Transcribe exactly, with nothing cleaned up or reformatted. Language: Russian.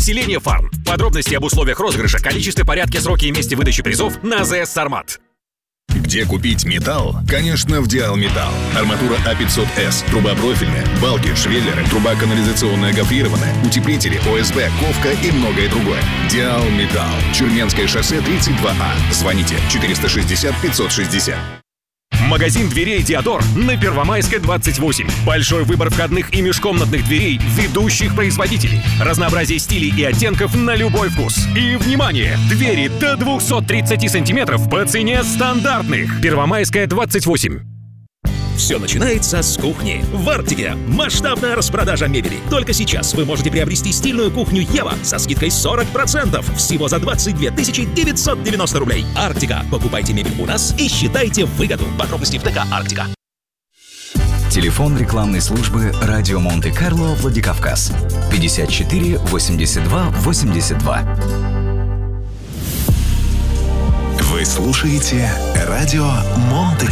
Селения Фарм. Подробности об условиях розыгрыша, количестве, порядке, сроке и месте выдачи призов на АЗС «Сармат». Где купить металл? Конечно, в Диал Металл. Арматура А пятьсот С, труба профильная, балки, швеллеры, труба канализационная гофрированная, утеплители, ОСБ, ковка и многое другое. Диал Металл. Тюрменское шоссе тридцать два А. Звоните четыреста шестьдесят пятьсот шестьдесят. Магазин дверей «Диодор» на Первомайская, двадцать восемь. Большой выбор входных и межкомнатных дверей ведущих производителей. Разнообразие стилей и оттенков на любой вкус. И, внимание! Двери до двухсот тридцати сантиметров по цене стандартных. Первомайская, двадцать восемь. Все начинается с кухни. В Арктике масштабная распродажа мебели. Только сейчас вы можете приобрести стильную кухню Ева со скидкой сорок процентов. Всего за двадцать две тысячи девятьсот девяносто рублей. Арктика. Покупайте мебель у нас и считайте выгоду. Подробности в ТК Арктика. Телефон рекламной службы «Радио Монте-Карло, Владикавказ» пятьдесят четыре восемьдесят два восемьдесят два. Вы слушаете «Радио Монте-Карло».